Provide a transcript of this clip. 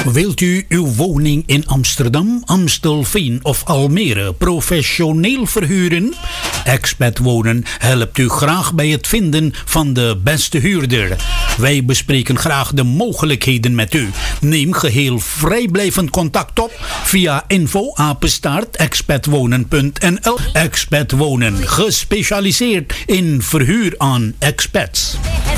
Wilt u uw woning in Amsterdam, Amstelveen of Almere professioneel verhuren? Expat Wonen helpt u graag bij het vinden van de beste huurder. Wij bespreken graag de mogelijkheden met u. Neem geheel vrijblijvend contact op via info@expatwonen.nl. Expat Wonen, gespecialiseerd in verhuur aan expats.